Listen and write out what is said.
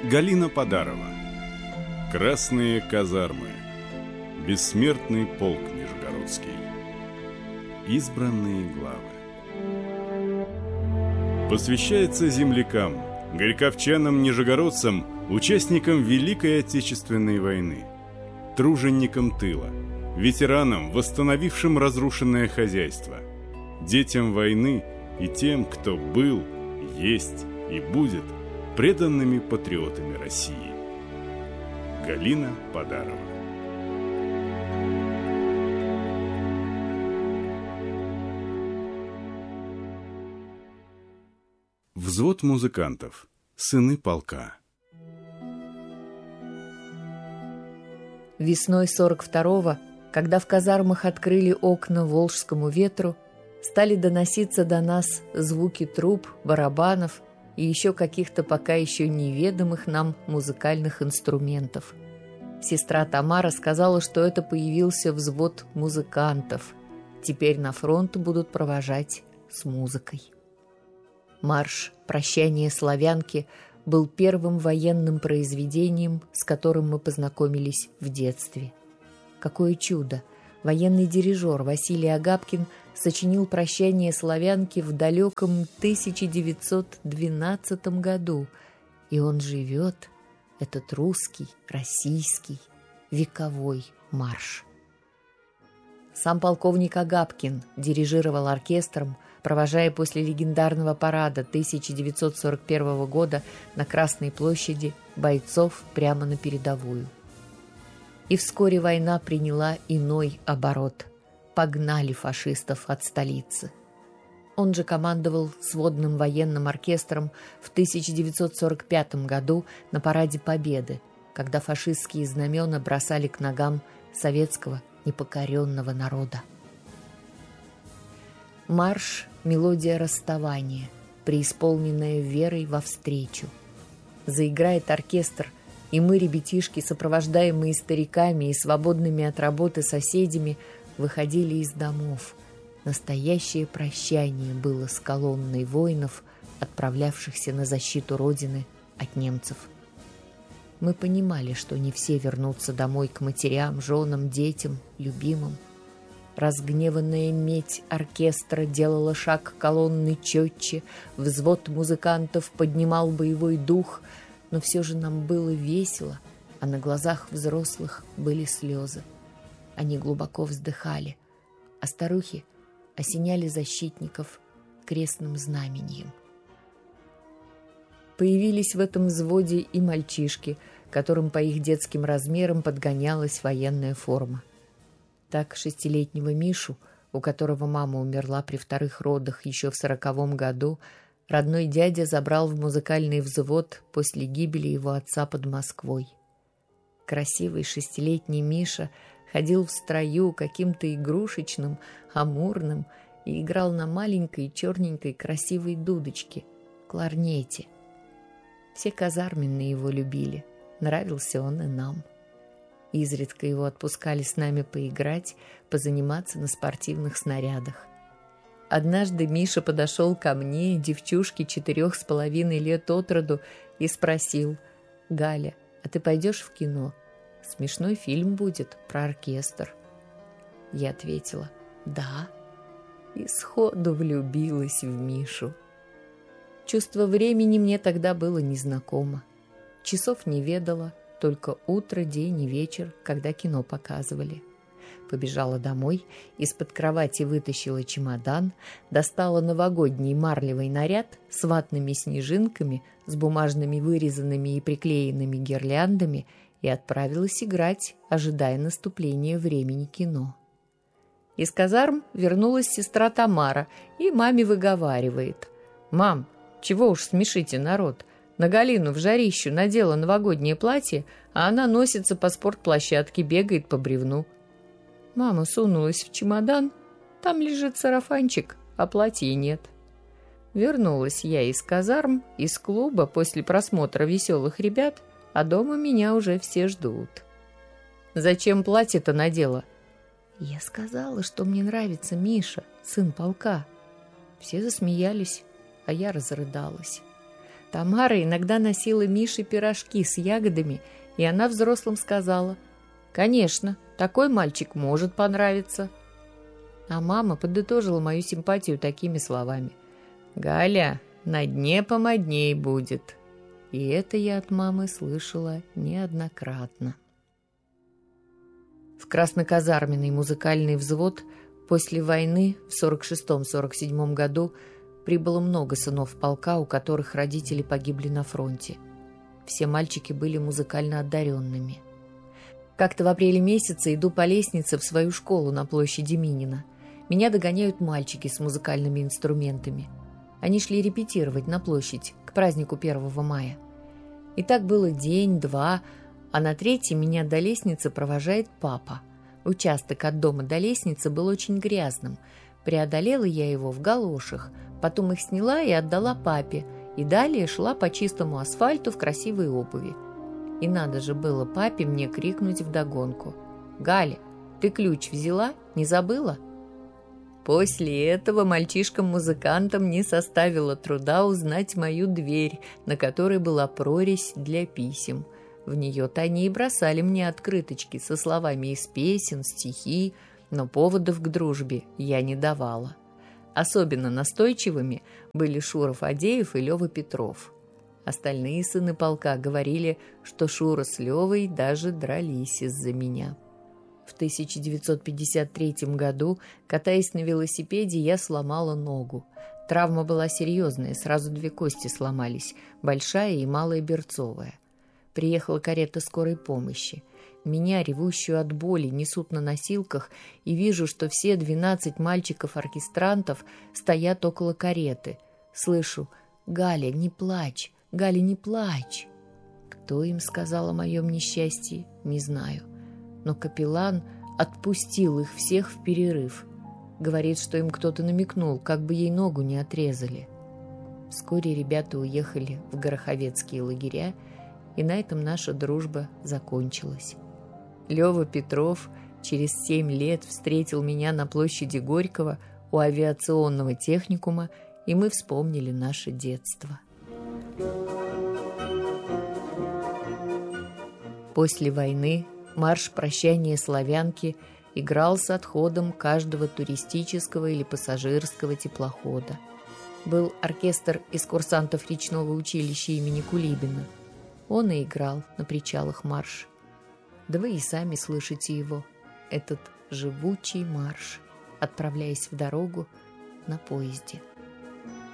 Галина Подарова. Красные казармы. Бессмертный полк Нижегородский. Избранные главы. Посвящается землякам, горьковчанам, нижегородцам, участникам Великой Отечественной войны, труженикам тыла, ветеранам, восстановившим разрушенное хозяйство, детям войны и тем, кто был, есть и будет преданными патриотами России. Галина Подарова. Взвод музыкантов. Сыны полка. Весной 42-го, когда в казармах открыли окна волжскому ветру, стали доноситься до нас звуки труб, барабанов и еще каких-то пока еще неведомых нам музыкальных инструментов. Сестра Тамара сказала, что это появился взвод музыкантов. Теперь на фронт будут провожать с музыкой. Марш «Прощание славянки» был первым военным произведением, с которым мы познакомились в детстве. Какое чудо! Военный дирижер Василий Агапкин сочинил «Прощание славянки» в далеком 1912 году. И он живет, этот русский, российский, вековой марш. Сам полковник Агапкин дирижировал оркестром, провожая после легендарного парада 1941 года на Красной площади бойцов прямо на передовую. И вскоре война приняла иной оборот. Погнали фашистов от столицы. Он же командовал сводным военным оркестром в 1945 году на параде Победы, когда фашистские знамена бросали к ногам советского непокоренного народа. Марш — мелодия расставания, преисполненная верой во встречу. Заиграет оркестр, и мы, ребятишки, сопровождаемые стариками и свободными от работы соседями, выходили из домов. Настоящее прощание было с колонной воинов, отправлявшихся на защиту Родины от немцев. Мы понимали, что не все вернутся домой к матерям, женам, детям, любимым. Разгневанная медь оркестра делала шаг колонны четче, взвод музыкантов поднимал боевой дух, но все же нам было весело, а на глазах взрослых были слезы. Они глубоко вздыхали, а старухи осеняли защитников крестным знаменем. Появились в этом взводе и мальчишки, которым по их детским размерам подгонялась военная форма. Так 6-летнего Мишу, у которого мама умерла при вторых родах еще в 40-м году, родной дядя забрал в музыкальный взвод после гибели его отца под Москвой. Красивый 6-летний Миша ходил в строю каким-то игрушечным, амурным и играл на маленькой черненькой красивой дудочке, кларнете. Все казарменные его любили, нравился он и нам. Изредка его отпускали с нами поиграть, позаниматься на спортивных снарядах. Однажды Миша подошел ко мне, девчушке 4,5 лет от роду, и спросил: «Галя, а ты пойдешь в кино? Смешной фильм будет про оркестр». Я ответила: «Да». И сходу влюбилась в Мишу. Чувство времени мне тогда было незнакомо. Часов не ведала, только утро, день и вечер, когда кино показывали. Побежала домой, из-под кровати вытащила чемодан, достала новогодний марлевый наряд с ватными снежинками, с бумажными вырезанными и приклеенными гирляндами и отправилась играть, ожидая наступления времени кино. Из казарм вернулась сестра Тамара и маме выговаривает: «Мам, чего уж смешите народ? На Галину в жарищу надела новогоднее платье, а она носится по спортплощадке, бегает по бревну». Мама сунулась в чемодан, там лежит сарафанчик, а платья нет. Вернулась я из казарм, из клуба после просмотра «Веселых ребят», а дома меня уже все ждут. «Зачем платье-то надела?» Я сказала, что мне нравится Миша, сын полка. Все засмеялись, а я разрыдалась. Тамара иногда носила Мише пирожки с ягодами, и она взрослым сказала: «Конечно, такой мальчик может понравиться». А мама подытожила мою симпатию такими словами: «Галя, на дне помодней будет». И это я от мамы слышала неоднократно. В Красноказарменный музыкальный взвод после войны в 46-47 году прибыло много сынов полка, у которых родители погибли на фронте. Все мальчики были музыкально одаренными. Как-то в апреле месяце иду по лестнице в свою школу на площади Минина. Меня догоняют мальчики с музыкальными инструментами. Они шли репетировать на площадь к празднику 1 мая. И так было день-два, а на третий меня до лестницы провожает папа. Участок от дома до лестницы был очень грязным. Преодолела я его в галошах, потом их сняла и отдала папе, и далее шла по чистому асфальту в красивой обуви. И надо же было папе мне крикнуть вдогонку: «Галя, ты ключ взяла? Не забыла?» После этого мальчишкам-музыкантам не составило труда узнать мою дверь, на которой была прорезь для писем. В нее-то они и бросали мне открыточки со словами из песен, стихи, но поводов к дружбе я не давала. Особенно настойчивыми были Шура Фадеев и Лева Петров. Остальные сыны полка говорили, что Шура с Левой даже дрались из-за меня. В 1953 году, катаясь на велосипеде, я сломала ногу. Травма была серьезная, сразу 2 кости сломались, большая и малая берцовая. Приехала карета скорой помощи. Меня, ревущую от боли, несут на носилках, и вижу, что все 12 мальчиков-оркестрантов стоят около кареты. Слышу: «Галя, не плачь! Галя, не плачь!» Кто им сказал о моем несчастье, не знаю. Но капеллан отпустил их всех в перерыв. Говорит, что им кто-то намекнул, как бы ей ногу не отрезали. Вскоре ребята уехали в гороховецкие лагеря, и на этом наша дружба закончилась. Лева Петров через 7 лет встретил меня на площади Горького у авиационного техникума, и мы вспомнили наше детство. После войны марш прощания славянки играл с отходом каждого туристического или пассажирского теплохода. Был оркестр из курсантов речного училища имени Кулибина. Он и играл на причалах марш. Да вы и сами слышите его, этот живучий марш, отправляясь в дорогу на поезде.